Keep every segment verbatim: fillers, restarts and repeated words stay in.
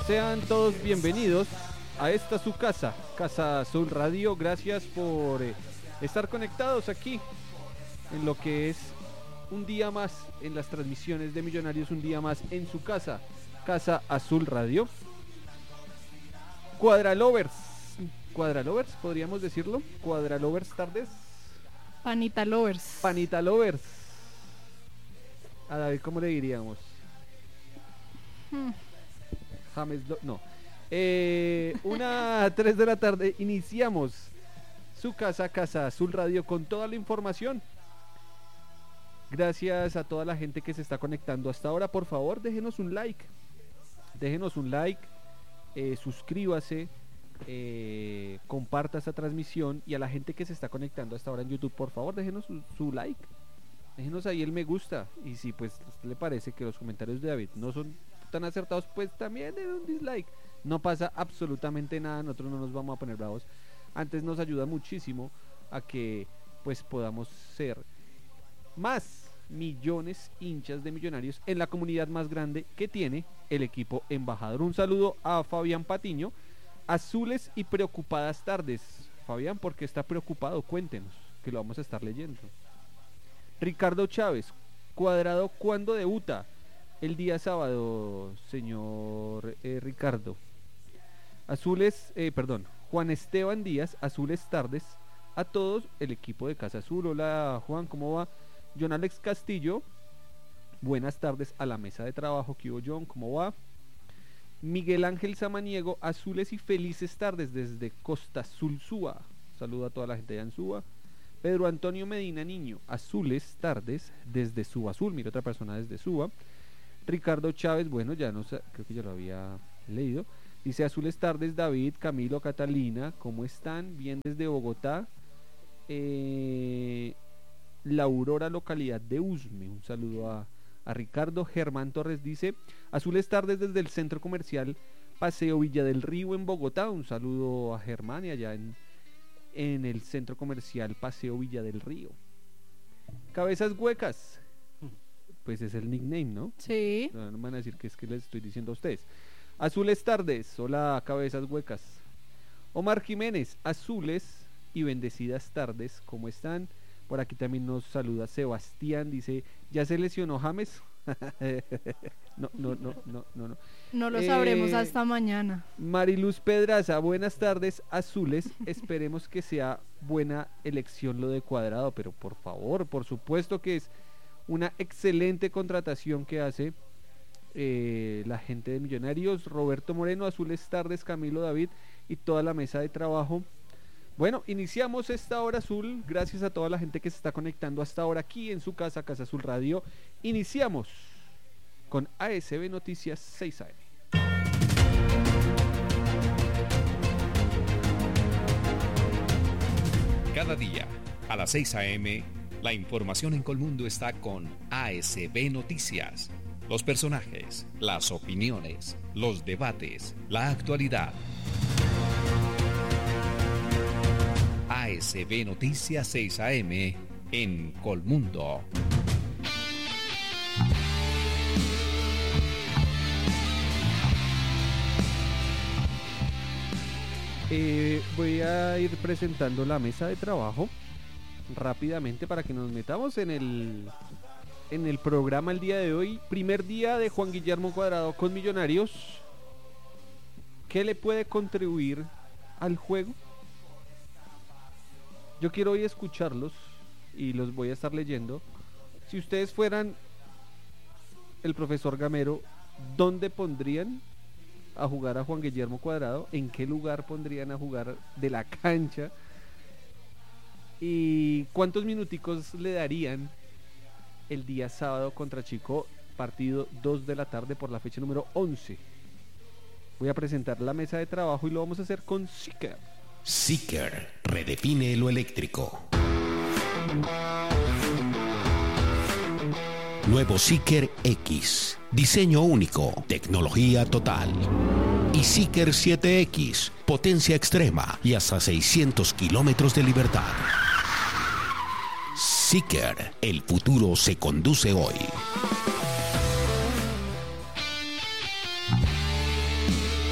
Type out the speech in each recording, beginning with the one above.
Sean todos bienvenidos a esta su casa, Casa Azul Radio. Gracias por eh, estar conectados aquí en lo que es un día más en las transmisiones de Millonarios, un día más en su casa, Casa Azul Radio. Cuadralovers, Cuadralovers, podríamos decirlo. Cuadralovers tardes. Panita Lovers. Panita Lovers. A David, ¿cómo le diríamos? Hmm. James, Lo- no. Eh, una a tres de la tarde iniciamos su casa, Casa Azul Radio, con toda la información. Gracias a toda la gente que se está conectando hasta ahora. Por favor, déjenos un like. Déjenos un like. Eh, suscríbase. Eh, comparta esta transmisión. Y a la gente que se está conectando hasta ahora en YouTube, por favor, déjenos su, su like. Déjenos ahí el me gusta. Y si pues a usted le parece que los comentarios de David no son tan acertados, pues también den un dislike. No pasa absolutamente nada. Nosotros no nos vamos a poner bravos. Antes nos ayuda muchísimo a que pues podamos ser más millones hinchas de Millonarios en la comunidad más grande que tiene el equipo embajador. Un saludo a Fabián Patiño. Azules y preocupadas tardes. Fabián, ¿por qué está preocupado? Cuéntenos, que lo vamos a estar leyendo. Ricardo Chávez, Cuadrado, ¿cuándo debuta? El día sábado, señor eh, Ricardo. Azules, eh, perdón, Juan Esteban Díaz, Azules tardes a todos, el equipo de Casa Azul. Hola Juan, ¿cómo va? John Alex Castillo, buenas tardes a la mesa de trabajo. ¿Qué hubo, John? ¿Cómo va? Miguel Ángel Samaniego, azules y felices tardes desde Costa Sulzúa. Saludo a toda la gente de Anzúa. Pedro Antonio Medina Niño, azules tardes desde Suba Azul. Mira, otra persona desde Suba. Ricardo Chávez, bueno, ya no sé, creo que ya lo había leído. Dice azules tardes, David, Camilo, Catalina, ¿cómo están? Bien desde Bogotá. Eh, La Aurora, localidad de Usme. Un saludo a, a Ricardo. Germán Torres dice azules tardes desde el centro comercial Paseo Villa del Río en Bogotá. Un saludo a Germán y allá en, en el centro comercial Paseo Villa del Río. Cabezas huecas, pues es el nickname, ¿no? Sí. No, no me van a decir que es que les estoy diciendo a ustedes. Azules tardes, hola cabezas huecas. Omar Jiménez, azules y bendecidas tardes, ¿cómo están? Por aquí también nos saluda Sebastián, dice, ¿ya se lesionó James? no, no, no, no, no, no. No lo Eh, sabremos hasta mañana. Mariluz Pedraza, buenas tardes, azules, esperemos que sea buena elección lo de Cuadrado, pero por favor, por supuesto que es una excelente contratación que hace eh, la gente de Millonarios. Roberto Moreno, azules tardes, Camilo, David y toda la mesa de trabajo. Bueno, iniciamos esta hora azul, gracias a toda la gente que se está conectando hasta ahora aquí en su casa, Casa Azul Radio. Iniciamos con A S B Noticias seis A M. Cada día, a las seis a eme, la información en Colmundo está con A S B Noticias. Los personajes, las opiniones, los debates, la actualidad. A S B Noticias seis a eme en Colmundo. Eh, voy a ir presentando la mesa de trabajo rápidamente para que nos metamos en el en el programa el día de hoy. Primer día de Juan Guillermo Cuadrado con Millonarios. ¿Qué le puede contribuir al juego? Yo quiero hoy escucharlos y los voy a estar leyendo. Si ustedes fueran el profesor Gamero, ¿dónde pondrían a jugar a Juan Guillermo Cuadrado? ¿En qué lugar pondrían a jugar de la cancha? ¿Y cuántos minuticos le darían el día sábado contra Chico, partido dos de la tarde por la fecha número once? Voy a presentar la mesa de trabajo y lo vamos a hacer con Seeker. Seeker redefine lo eléctrico. Nuevo Seeker X. Diseño único, tecnología total. Y Seeker siete equis, potencia extrema y hasta seiscientos kilómetros de libertad. Seeker, el futuro se conduce hoy.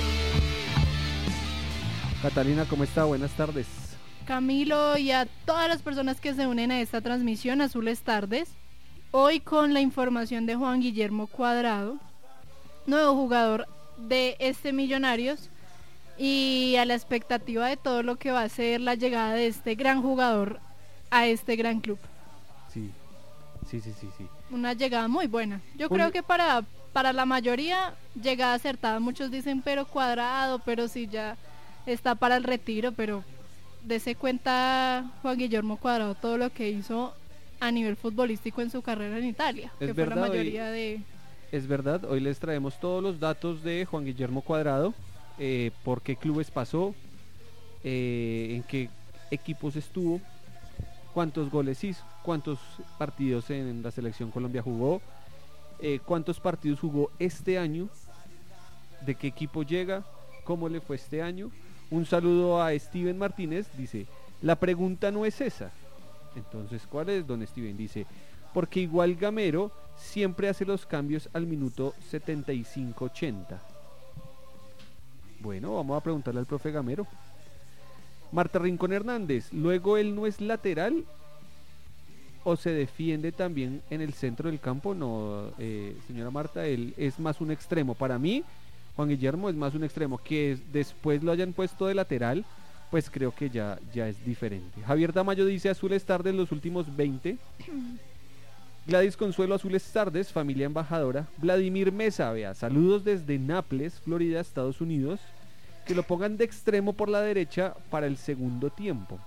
Catalina, ¿cómo está? Buenas tardes. Camilo y a todas las personas que se unen a esta transmisión, Azules Tardes. Hoy con la información de Juan Guillermo Cuadrado, nuevo jugador de este Millonarios, y a la expectativa de todo lo que va a ser la llegada de este gran jugador a este gran club. Sí, sí, sí, sí, sí. Una llegada muy buena. Yo Un- creo que para, para la mayoría llegada acertada. Muchos dicen pero Cuadrado, pero si ya está para el retiro, pero dese cuenta Juan Guillermo Cuadrado todo lo que hizo a nivel futbolístico en su carrera en Italia, Es que fue la verdad, hoy- mayoría de... Es verdad, hoy les traemos todos los datos de Juan Guillermo Cuadrado, eh, por qué clubes pasó, eh, en qué equipos estuvo, cuántos goles hizo, cuántos partidos en la selección Colombia jugó, eh, cuántos partidos jugó este año, de qué equipo llega, cómo le fue este año. Un saludo a Steven Martínez, dice, la pregunta no es esa. Entonces, ¿cuál es, don Steven? Dice, porque igual Gamero siempre hace los cambios al minuto setenta y cinco ochenta. Bueno, vamos a preguntarle al profe Gamero. Marta Rincón Hernández, luego él no es lateral o se defiende también en el centro del campo. No, eh, señora Marta, él es más un extremo. Para mí, Juan Guillermo es más un extremo. Que es- después lo hayan puesto de lateral, pues creo que ya, ya es diferente. Javier Tamayo dice, Azules Tardes los últimos veinte. Gladys Consuelo, Azules Tardes, familia embajadora. Vladimir Mesa, vea, saludos desde Nápoles, Florida, Estados Unidos. Que lo pongan de extremo por la derecha para el segundo tiempo.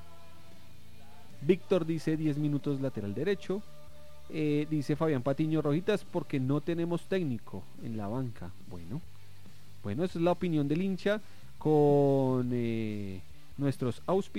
Víctor dice diez minutos lateral derecho. Eh, dice Fabián Patiño, Rojitas, porque no tenemos técnico en la banca. Bueno, bueno, esa es la opinión del hincha con eh, nuestros auspiciadores.